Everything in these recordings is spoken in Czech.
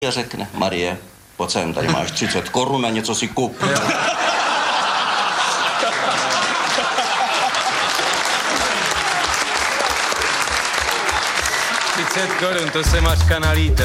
a řekne, Marie, pojď sem, tady máš 30 korun a něco si kup. 30 korun, to se Mařka nalítá.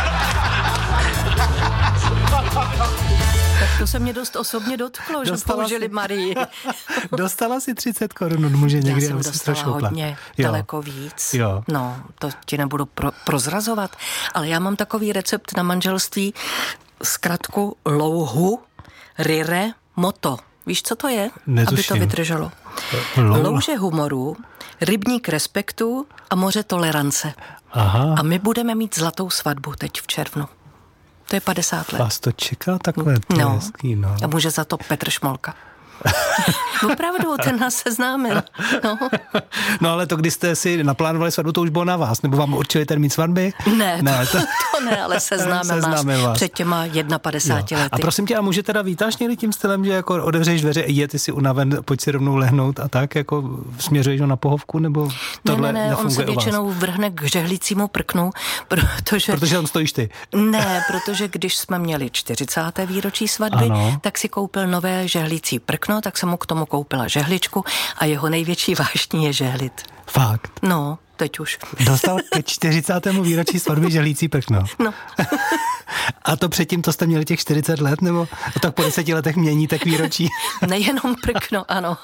Tak to se mě dost osobně dotklo, že použili Marii. Dostala si 30 korun od muže někdy, já aby jsem si dostala šoupla. hodně, daleko víc. Jo. No, to ti nebudu prozrazovat, ale já mám takový recept na manželství, zkratku louhu, rire, moto. Víš, co to je? Netuším. Aby to vydrželo. Louže humoru, rybník respektu a moře tolerance. Aha. A my budeme mít zlatou svatbu teď v červnu. To je 50 let. Vás to čeká takhle, to je hezký, no. A může za to Petr Šmolka. Opravdu, ten nás seznámil. No ale to, když jste si naplánovali svatbu, to už bylo na vás, nebo vám určili termín svatby? Ne, to ne, ale seznámil nás před těma 51 lety. A prosím tě, a může teda vítáš někdy tím stylem, že jako otevřeš dveře, ty si unaven, pojď si rovnou lehnout a tak, jako směřuješ ho na pohovku, nebo tohle ne, on se většinou vrhne k žehlicímu prknu, protože tam stojíš ty. Ne, protože když jsme měli 40. výročí svatby, tak si koupil nové žehlící prkno, tak jsem mu k tomu koupila žehličku a jeho největší vášní je žehlit. Fakt? No, teď už. Dostal ke 40. výročí svatby žehlící prkno. No. A to předtím, to jste měli těch 40 let, nebo tak po 10 letech mění tak výročí? Nejenom prkno, ano.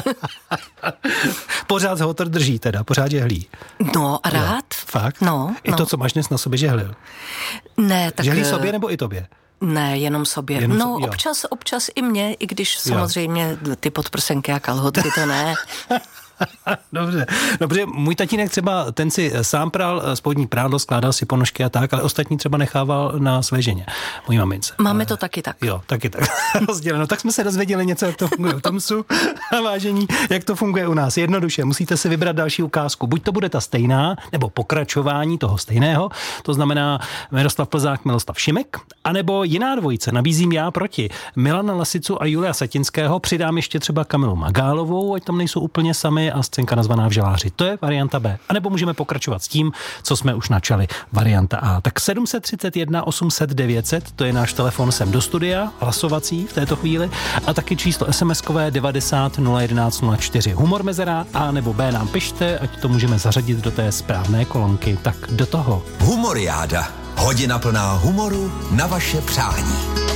Pořád ho to drží teda, pořád žehlí. No, rád. Fakt? No. I to, co máš dnes na sobě, žehlil? Ne, tak... Žehlí sobě nebo i tobě? Ne, jenom sobě. Občas i mě, i když samozřejmě ty podprsenky a kalhotky, to ne. Dobře, můj tatínek třeba, ten si sám prál spodní prádlo, skládal si ponožky a tak, ale ostatní třeba nechával na své ženě, mojí mamince. Máme to taky tak. Jo, taky tak. Rozděleno. Tak jsme se dozvěděli něco, jak to funguje v Tomsu a vážení, jak to funguje u nás. Jednoduše, musíte si vybrat další ukázku. Buď to bude ta stejná, nebo pokračování toho stejného, to znamená Miroslav Plzák, Miloslav Šimek, anebo jiná dvojice, nabízím já proti Milana Lasicu a Julia Satinského, přidám ještě třeba Kamilu Magálovou, ať tam nejsou úplně sami, a scénka nazvaná Vželáři. To je varianta B. A nebo můžeme pokračovat s tím, co jsme už načali. Varianta A. Tak 731 800 900, to je náš telefon sem do studia, hlasovací v této chvíli, a taky číslo SMS-kové 90 011 04. Humor mezera A nebo B nám pište, ať to můžeme zařadit do té správné kolonky. Tak do toho. Humoriáda. Hodina plná humoru na vaše přání.